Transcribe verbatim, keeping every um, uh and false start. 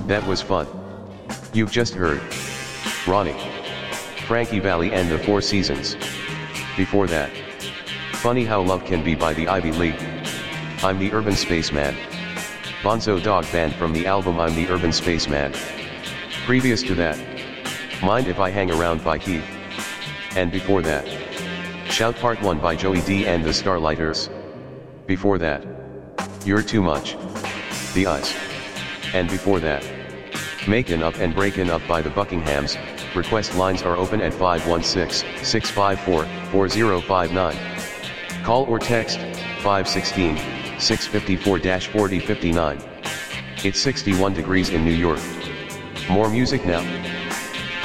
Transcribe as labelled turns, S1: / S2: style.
S1: That was fun. You've just heard Ronnie, Frankie Valli and the Four Seasons. Before that, Funny How Love Can Be by the Ivy League. I'm the Urban Spaceman. Bonzo Dog Band from the album I'm the Urban Spaceman. Previous to that, Mind If I Hang Around by Keith. And before that, Shout Part one by Joey D and the Starlighters. Before that, You're Too Much, The Ice. And before that, Makin' Up and Breakin' Up by the Buckinghams. Request lines are open at five one six, six five four, four zero five nine. Call or text, five one six, six five four, four zero five nine. It's sixty-one degrees in New York. More music now.